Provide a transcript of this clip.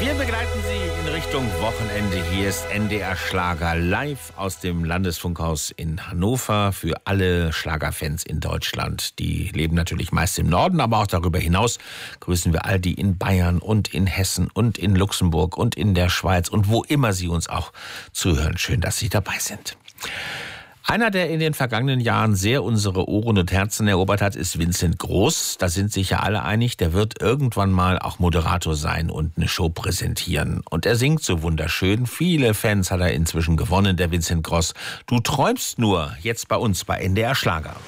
Wir begleiten Sie in Richtung Wochenende. Hier ist NDR Schlager live aus dem Landesfunkhaus in Hannover für alle Schlagerfans in Deutschland. Die leben natürlich meist im Norden, aber auch darüber hinaus grüßen wir all die in Bayern und in Hessen und in Luxemburg und in der Schweiz und wo immer Sie uns auch zuhören. Schön, dass Sie dabei sind. Einer, der in den vergangenen Jahren sehr unsere Ohren und Herzen erobert hat, ist Vincent Groß. Da sind sich ja alle einig, der wird irgendwann mal auch Moderator sein und eine Show präsentieren. Und er singt so wunderschön. Viele Fans hat er inzwischen gewonnen, der Vincent Groß. Du träumst nur, jetzt bei uns bei NDR Schlager.